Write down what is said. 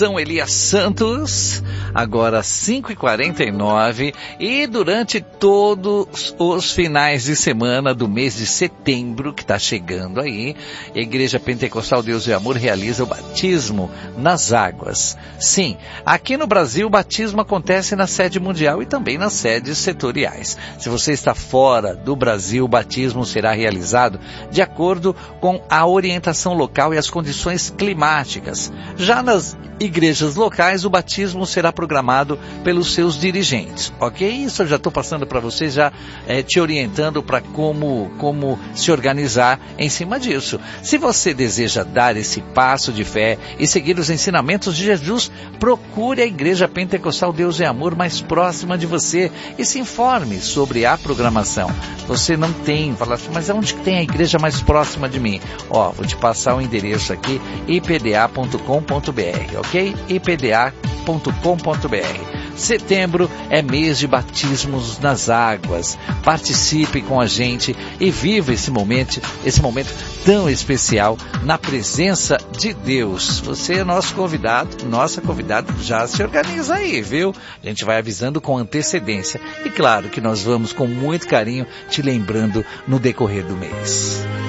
São Elias Santos, agora 5h49, e durante todos os finais de semana do mês de setembro, que está chegando aí, a Igreja Pentecostal Deus e Amor realiza o batismo nas águas. Sim, aqui no Brasil o batismo acontece na sede mundial e também nas sedes setoriais. Se você está fora do Brasil, o batismo será realizado de acordo com a orientação local e as condições climáticas. Já nas igrejas locais, o batismo será programado pelos seus dirigentes, ok? Isso eu já estou passando para vocês, já te orientando para como se organizar em cima disso. Se você deseja dar esse passo de fé e seguir os ensinamentos de Jesus, procure a Igreja Pentecostal Deus e Amor mais próxima de você e se informe sobre a programação. Você não tem, fala assim, mas onde tem a igreja mais próxima de mim? Vou te passar o endereço aqui, ipda.com.br, ok? ipda.com.br. Setembro é mês de batismos nas águas. Participe com a gente e viva esse momento tão especial na presença de Deus. Você é nosso convidado, nossa convidada, já se organiza aí, viu? A gente vai avisando com antecedência. E claro que nós vamos com muito carinho te lembrando no decorrer do mês.